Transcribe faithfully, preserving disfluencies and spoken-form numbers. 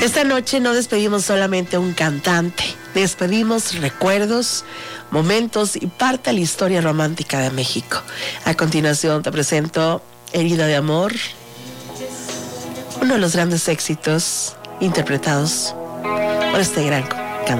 Esta noche no despedimos solamente a un cantante, despedimos recuerdos, momentos y parte de la historia romántica de México. A continuación te presento Herida de Amor, uno de los grandes éxitos interpretados por este gran compositor.